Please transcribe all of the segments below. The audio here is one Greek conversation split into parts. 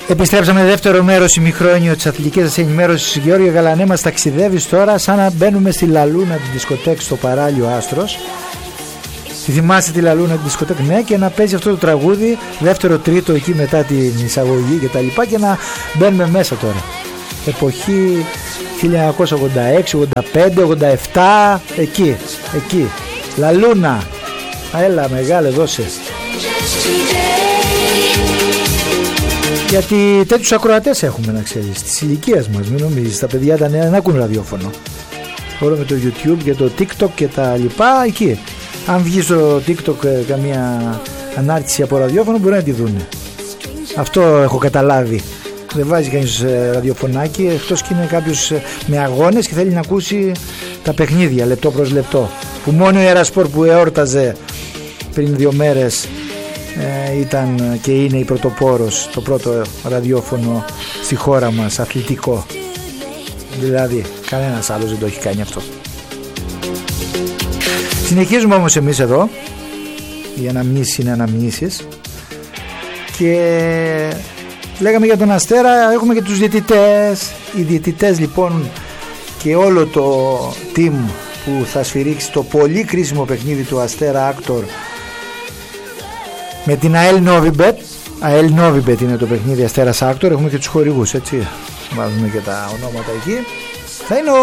Επιστρέψαμε δεύτερο μέρος ημιχρόνιο της αθλητικής σας ενημέρωσης. Γιώργο Γαλανέ, μας ταξιδεύεις τώρα σαν να μπαίνουμε στη Λαλούνα τη δισκοτέκ στο παράλιο Άστρος. Θυμάστε τη Λαλούνα τη δισκοτέκ? Ναι, και να παίζει αυτό το τραγούδι δεύτερο τρίτο εκεί μετά την εισαγωγή και τα λοιπά, και να μπαίνουμε μέσα τώρα. Εποχή 1986, 85, 87, εκεί. Λαλούνα. Έλα μεγάλε, δώσε. Γιατί τέτοιους ακροατές έχουμε, να ξέρεις, της ηλικίας μας. Μην νομίζεις, τα παιδιά τα νέα δεν ακούν ραδιόφωνο. Όλο με το YouTube και το TikTok και τα λοιπά, εκεί. Αν βγει στο TikTok καμία ανάρτηση από ραδιόφωνο, μπορεί να τη δούνε. Αυτό έχω καταλάβει. Δεν βάζει κανείς ραδιοφωνάκι, εκτός και είναι κάποιος με αγώνες και θέλει να ακούσει τα παιχνίδια λεπτό προς λεπτό. Που μόνο η Ερασπορ που εόρταζε πριν 2 μέρες ήταν και είναι η πρωτοπόρος, το πρώτο ραδιόφωνο στη χώρα μας αθλητικό. Δηλαδή κανένας άλλος δεν το έχει κάνει αυτό. Συνεχίζουμε όμως εμείς εδώ. Οι αναμνήσεις είναι αναμνήσεις. Και λέγαμε για τον Αστέρα, έχουμε και τους διαιτητές. Οι διαιτητές λοιπόν και όλο το team που θα σφυρίξει το πολύ κρίσιμο παιχνίδι του Αστέρα Άκτορ με την ΑΕΛ Νόβιμπετ. ΑΕΛ Νόβιμπετ είναι το παιχνίδι, Αστέρας Άκτορ. Έχουμε και τους χορηγούς, έτσι. Βάζουμε και τα ονόματα εκεί. Θα είναι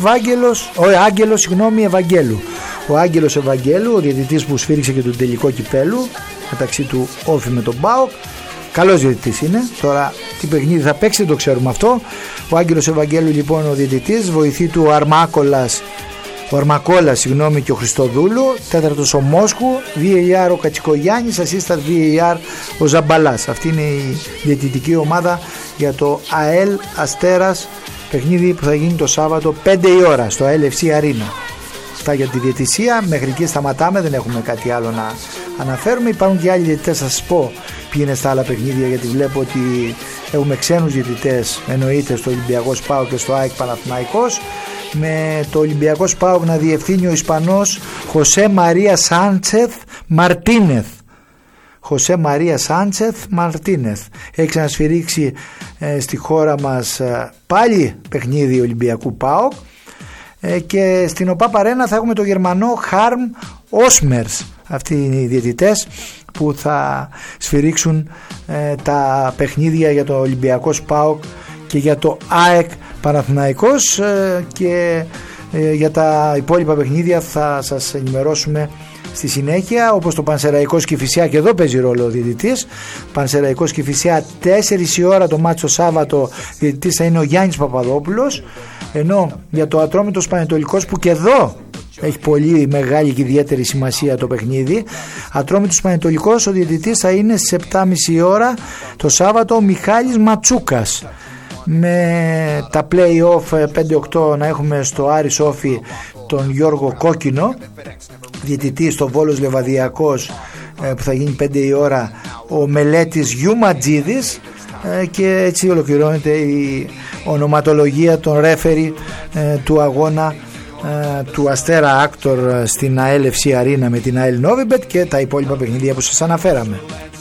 Ευαγγέλου. Ο Άγγελος Ευαγγέλου, ο διαιτητής που σφύριξε και τον τελικό κυπέλου μεταξύ του Όφη με τον ΠΑΟΚ. Καλός διαιτητής είναι. Τώρα τι παιχνίδι θα παίξει δεν το ξέρουμε αυτό. Ο Άγγελος Ευαγγέλου λοιπόν ο διαιτητής, βοηθή του ο Αρμακόλας και ο Χριστοδούλου, τέταρτος ο Μόσχου, VAR ο Κατσικογιάννης, assistant VAR ο Ζαμπαλάς. Αυτή είναι η διαιτητική ομάδα για το ΑΕΛ Αστέρας, παιχνίδι που θα γίνει το Σάββατο 5 η ώρα στο ALFC Arena. Αυτά για τη διαιτησία, μέχρι εκεί σταματάμε, δεν έχουμε κάτι άλλο να αναφέρουμε. Υπάρχουν και άλλοι διαιτητές, θα σας πω ποιοι είναι στα άλλα παιχνίδια, γιατί βλέπω ότι έχουμε ξένους διαιτητές, εννοείται στο Ολυμπιακό ΠΑΟΚ και στο ΑΕΚ Παναθηναϊκός, με το Ολυμπιακό ΠΑΟΚ να διευθύνει ο Ισπανός Χωσέ Μαρία Σάντσεθ Μαρτίνεθ. Έχει ξανασφυρίξει στη χώρα μας πάλι παιχνίδι Ολυμπιακού ΠΑΟΚ, και στην ΟΠΑΠ Αρένα θα έχουμε το Γερμανό Χαρμ Όσμερς. Αυτοί είναι οι διαιτητές που θα σφυρίξουν τα παιχνίδια για το Ολυμπιακό ΠΑΟΚ και για το ΑΕΚ Παναθηναϊκός, και για τα υπόλοιπα παιχνίδια θα σας ενημερώσουμε στη συνέχεια, όπως το Πανσεραϊκός Κηφισιά, και εδώ παίζει ρόλο ο διαιτητής. Πανσεραϊκός Κηφισιά 4 η ώρα το μάτσο Σάββατο, διαιτητής θα είναι ο Γιάννης Παπαδόπουλος, ενώ για το Ατρόμητος Πανετολικός, που και εδώ έχει πολύ μεγάλη και ιδιαίτερη σημασία το παιχνίδι, Ατρόμητος Πανετολικός, ο διαιτητής θα είναι στις 7.30 η ώρα το Σάββατο ο Μιχάλης Ματσούκας. Με τα play-off 5-8 να έχουμε στο Άρης Όφη τον Γιώργο Κόκκινο, διαιτητή στο Βόλος Λεβαδιακός που θα γίνει 5 η ώρα ο Μελέτης Γιουματζίδης, και έτσι ολοκληρώνεται η ονοματολογία των ρέφερι του αγώνα του Αστέρα Άκτορ στην ALFC Arena με την ΑΕΛ Νόβιμπετ και τα υπόλοιπα παιχνίδια που σας αναφέραμε.